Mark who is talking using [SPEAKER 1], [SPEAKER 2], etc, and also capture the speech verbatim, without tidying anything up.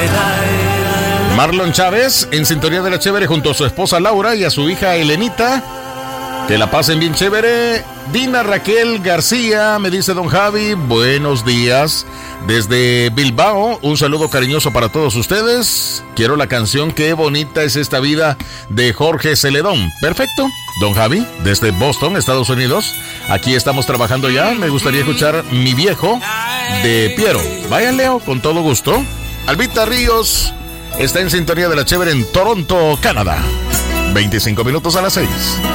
[SPEAKER 1] Marlon Chávez, en sintonía de la chévere junto a su esposa Laura y a su hija Elenita. Que la pasen bien chévere. Dina Raquel García, me dice don Javi, buenos días. Desde Bilbao, un saludo cariñoso para todos ustedes. Quiero la canción Qué bonita es esta vida de Jorge Celedón. Perfecto, don Javi, desde Boston, Estados Unidos. Aquí estamos trabajando ya. Me gustaría escuchar Mi Viejo de Piero. Vayan, Leo, con todo gusto. Albita Ríos está en sintonía de la chévere en Toronto, Canadá. veinticinco minutos a las seis.